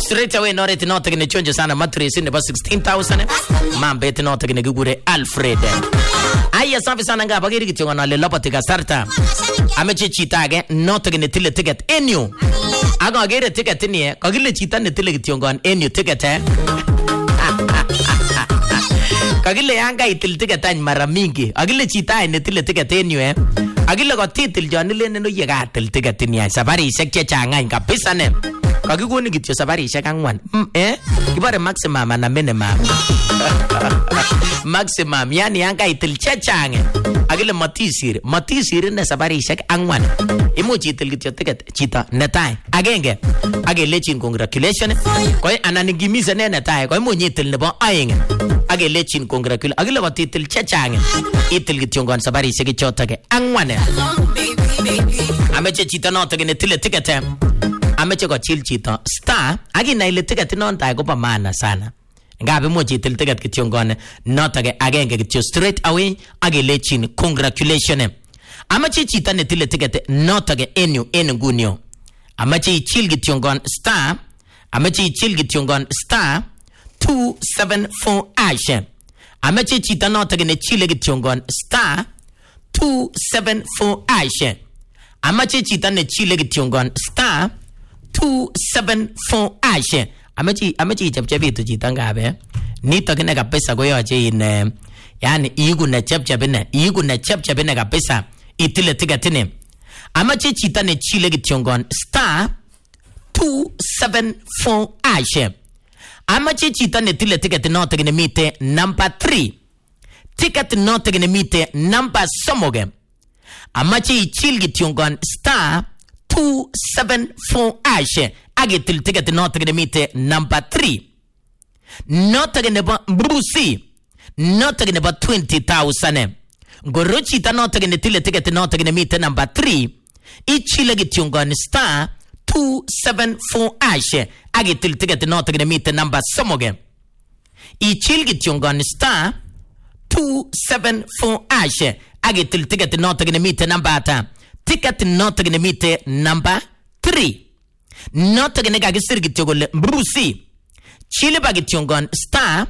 straight away noret notok ne chonjo sana mattress ne ba 16,000 mambet notok ne gigure Alfred. Aya safi sana nga bagiri kitongo na le lopati kasarta. Ameche chitage notok ne tile ticket enyu. Aga agere ticket ni kagile chita ne tile kitongo enyu ticket Kagile yanga itil ticket any mara mingi. Agile chita ne tile ticket enyu Agile ko titil jonile ne no yega til ticket ni safari sekche changa kabisa ne. Kagigoni kityo safari shakangwan. Kibare maximum na minimum. Maximum yani yanga itil chachange. Agile matisir ne safari shakangwan. Imuchi itil kityo ticket chita netai. Agenge. Agile chin congratulations. Koi ananigimiza ne netai. Koi munyi itil nebo aing. Agile chin congratulations. Agile ko titil chachange. Itil kityo ngon safari shakichotage angwan. Ameche chita notage ne tile ticket. Ameche ko chill chito star agina ile ticket non ta ko pa maana sana ngabe mo chitil ticket kityongone notage agenge kityo straight away agile chin congratulations ameche chita ne tile ticket notage enyu gunyo ameche chill kityongon star ameche chill kityongon star 274 ash ameche chita notage ne chill kityongon star 274 ash ameche chita ne chill kityongon star 274 ash amachi chepchepitu chito ngabe nito kine kabisa koyoche in yani igu ne chepchepine kabisa itile tigetine amachi chito ne chile kityongon star 274 ash amachi chito ne tile ticket noto kine mite number 3 ticket noto kine mite number somoge amachi chil kityongon star 274 ash agetil ticket noto kine mite number 3 noto kine ba brusi noto kine ba 20,000 gorochi ta noto kine tile ticket noto kine mite number 3 ichile kityongon star 274 ash agetil ticket noto kine mite number somoge ichil kityongon star 274 ash agetil ticket noto kine mite number ata ticket noto kine mite number 3 noto kine kagisir kityogole brusi chile ba kityongon star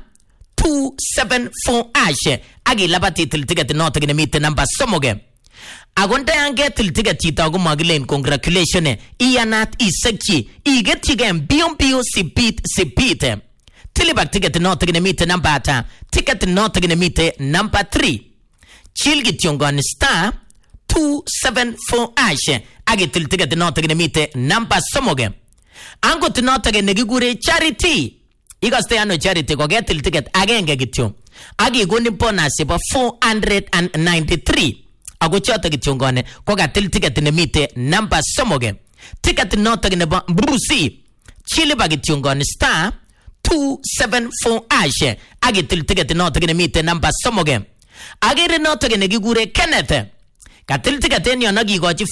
274 ash agilabati til ticket noto kine mite number somoge agonta yange til ticket chita go magilen congratulations iyanat isekchi igetchigem biom sipite tilibak ticket noto kine mite number ata ticket noto kine mite number 3 chil kityongon star 274 ash agetil ticket noto kine mite number somoge ango tinoto kene gigure charity igaste ano charity ko getil ticket agenge kityo agi goni bonus ba 493 ago chota kityongone ko gatil ticket ne mite number somoge ticket noto kene ba brusi chile ba kityongone star 274 ash agetil ticket noto kene mite number somoge agere noto kene gigure Kenneth katil ticket enyo nagi gochi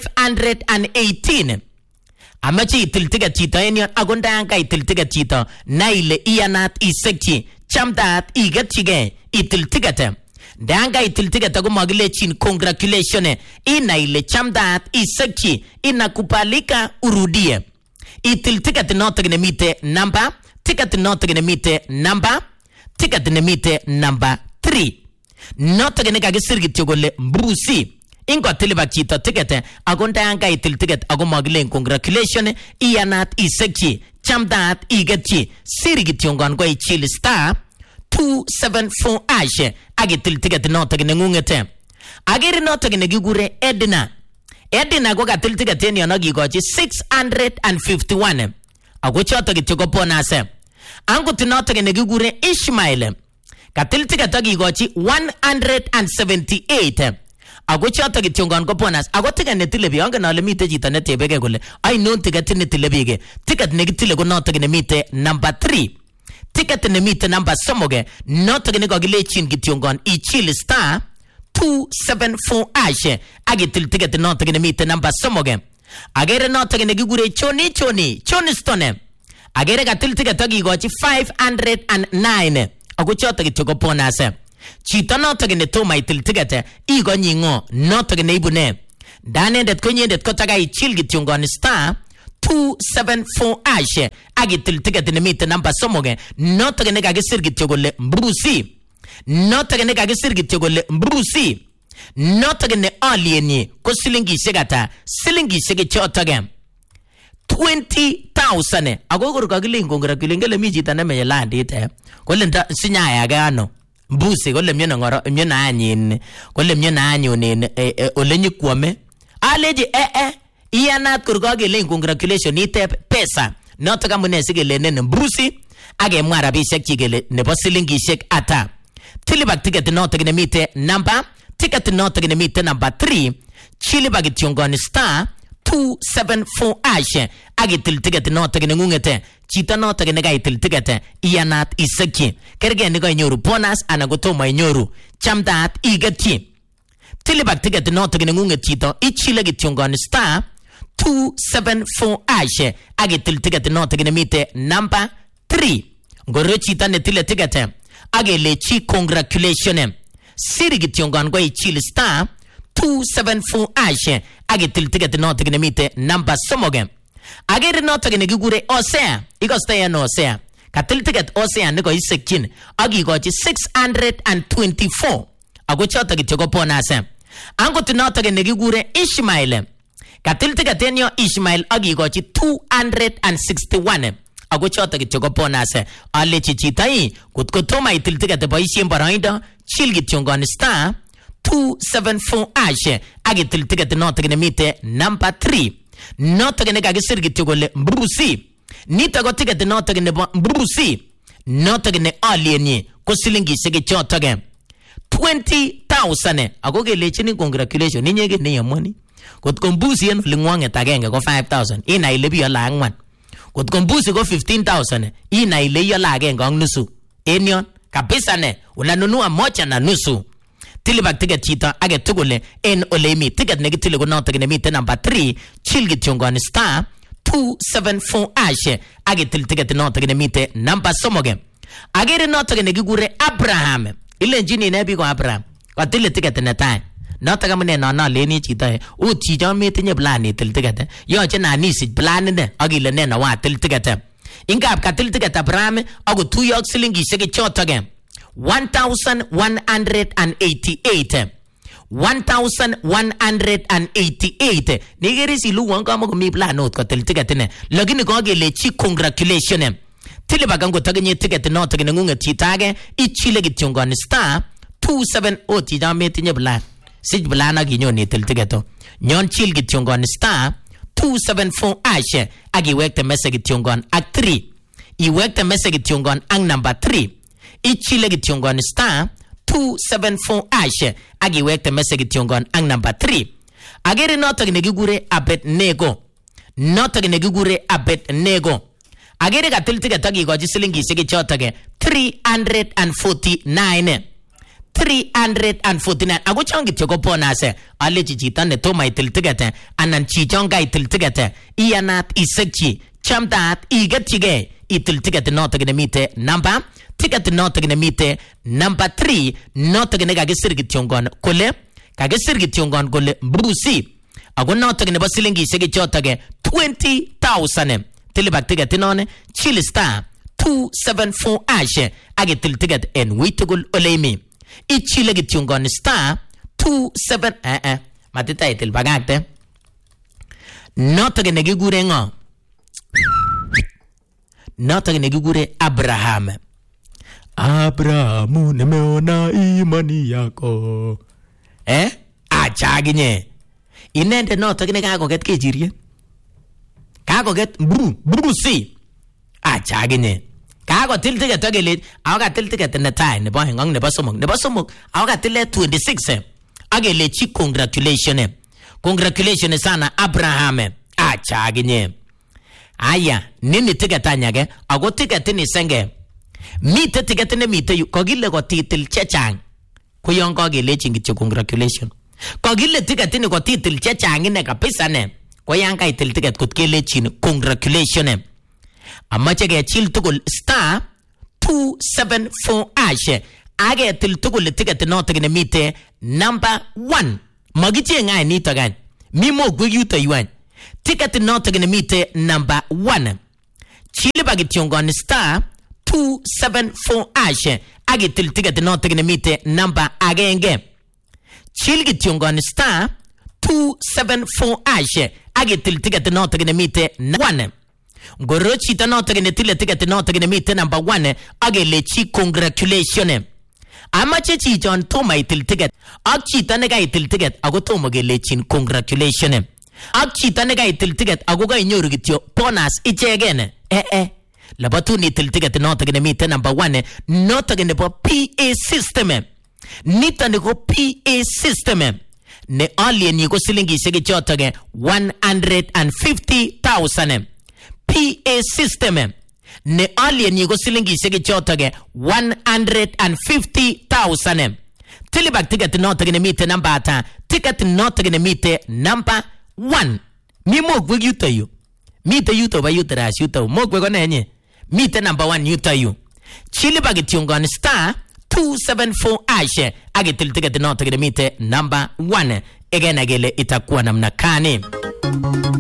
518 amachi itil ticket chito enyo agonda yanka itil ticket chito naile iyanat isekchi chamdat igetchige itil ticket danga itil ticket ago magile chin congratulations inaile chamdat isekchi inakubalika urudie itil ticket noto kine mite number ticket noto kine mite number ticket ne mite number 3 noto kine kagisir kityogole brusi ingo tiliba chito ticket agonda yanka itil ticket ago magilen congratulations iyanat isekchi chamdat igetchi siri kityongon ko ichil star 274 ash agetil ticket noto kine ngungete agere noto kine gigure Edna go gatil ticket enyo no gigochi 651 ago choto kityo bonus ango tinoto kine gigure Ishmael gatil ticket gigochi 178 ago choto kityongon ko bonus ago ticket ne tile bionga na le mite jita ne tebege gole ai non ticket ne tile bige ticket ne gitile go noto kine mite number 3 ticket ne mite number somoge noto kine go gile chin kityongon ichil star 274 ash agetil ticket noto kine mite number somoge agere noto kine gigure choni stone agere gatil ticket gigochi 509 ago choto kityo go bonus chito noto kene toma itil ticket igo nyingo noto kene ibune danendet konyendet ko taga ichil kityongon star 274 ashe agitil ticket nemite number somoge noto ne kagisir kityo kole Mbrusi noto ne kagisir kityo kole Mbrusi noto ne alieni ko silingishek ata silingishek chotoge 20,000 agogor kagiling congratulate ngele mi chito neme landit kole nda sinyaya gano Mbusi kole myono ngoro myono anyin kole myono anyunen ole nyikwame aleji iyanat kurkagiling congratulation ite pesa noto kamune sigelenen Mbusi agemwa rabishek chigele nebo silingishek ata tilibak ticket noto nemite number ticket noto nemite number 3 chilibak tiongoni star 274 ashe agitil ticket noto ngungete chito noto negaitil ticket iyanat iseki kerge ni inyoru bonus ana gotomo inyoru chamdat igetyi tilibak ticket noto ngunget chito ichile gityongoni star 274 ashe agitil ticket noto nemite number 3 ngoro chito netile ticket agelechi congratulation siri gityongon go ichile star 274 ashe agitil ticket noto nemite number somoge agere noto negigure Osea ikoste no Osea katil ticket Osea ne ko isekyin agigochi 624 ago choto kityo ko bonus angot noto negigure Ishmael katil ticket enyo Ishmael agigochi 261 ago choto kityo ko bonus ale chichitai kutko toma itil ticket boisien boroindo chil kityo ngon star 274 ashe agitil ticket noto nemite number 3 noto ne kagisir kityo kole Mbrusi nito ko ticket noto nebo Mbrusi noto ne alieni ko silingishek choto 20,000 ago kelechini congratulation ninyege ne yamoni kotko Mbusi en lingwanget agenge ko 5,000 ina ile biyo la angwan kotko Mbusi ko 15,000 ina ile yo la agenge ak nusu enyon kabisa ne unanunua moja na nusu tilibak ticket chito age tugule en ole mi ticket negitile ko noto nemite number 3 chil gityongoni star 274 ashe age til ticket noto nemite number somoge agere noto negigure Abraham ile njini ne bi ko Abraham katile ticket netai noto kamune no leni chito chicho metinye plan itil ticket yoche na nisich plan ne agile ne na wa til ticket ingap katil ticket Abraham ago tuyok silingishek chotoge 1,188 1,188 nigerisi luwan kama kumi planot kotil ticket ne lakini kogelechi congratulation tilibaga ngotagenye ticket noto ngunget chitage ichile gityongoni star 27 oti jametinye plan sig plan aginyoni til ticket nyon chil gityongoni star 274 ashe agiwekte message gityongon ak 3 iwekte message gityongon ak number 3 ichile gityongon star 274 ashe agiwekte message gityongon ang number 3 agere noto negigure Abednego noto negigure Abednego agere katil ticket agigochi silingishek chotoge 349 ago changityo ko bonus ale chichito ne toma itil ticket anan chichonga itil ticket iyanat isekchi chamdat igetyige itil ticket noto nemite number ticket noto nemite number 3 noto ne kagisir gityongon kole Mbrusi ago noto nebo silingishek chotoge 20,000 tilibak ticket inone chili star 274 ashe agitil ticket en witugul olemi ichile gityongon star 27 matita itil bagakte noto negigure ngo noto negigure Abrahamu nimeona imani yako achaginye inende noto kine kakoget kechirie kakoget Mbrusi achaginye kakotil ticket agele akatil ticket netai nebo hengong nebo somok akatile 26 agele chi congratulation sana Abraham achaginye aya nini ticket anyage ago ticket ni senge mite ticket ne mite kogile kotitil chechang ko yon kagelechi kityo congratulation kogile ticket ni kotitil chechang ine kabisa ne ko yan kaitil ticket kot kelechin congratulation amache kechil tugul star 274 ashe agetil tugul ticket noto nemite number 1 magiche ngai nito gan mimo guyuto yuan Ticket noto gine mite number 1. Chili bagitiongon star 274 ash. Agitil ticket noto gine mite number agenge. Chili gitiongon star 274 ash. Agitil ticket noto gine mite 1. Goro chita noto gine tile ticket noto gine mite number 1. Agile chi congratulations. Amache chi John Toma itil ticket. Ak chita nega itil ticket. Ago Toma gele chin congratulations. Ak chita nega itil ticket. Ago ga inyoru gityo bonus ichegen. Labatu ni itil ticket noto gine mite number 1. Noto gine po PA system. Nita ni ko PA system. Ne alien ni ko silingi sege chotoge 150,000. PA system. Ne alien ni ko silingi sege chotoge 150,000. Tilibak ticket noto gine mite number ata. Ticket noto gine mite number 1. Mi mogwe yuta yu. Mite yuta ba yuta ras yuta. Mogwe ko nenye. Mite number 1 yuta yu. Chili bagitiongon star 274 ash. Agitil ticket noto gine mite number 1. Again agele itakuwa namna kani.